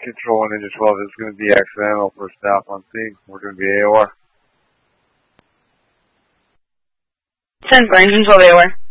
Control Ninja 12 is going to be accidental for staff on scene. We're going to be AOR. 10 Control AOR.